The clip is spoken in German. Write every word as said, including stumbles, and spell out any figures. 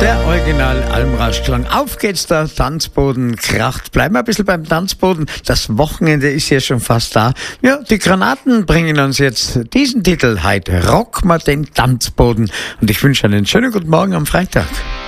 Der Original Almraschklang. Auf geht's, der Tanzboden kracht. Bleiben wir ein bisschen beim Tanzboden. Das Wochenende ist ja schon fast da. Ja, die Granaten bringen uns jetzt diesen Titel. Heute rock mal den Tanzboden. Und ich wünsche einen schönen guten Morgen am Freitag.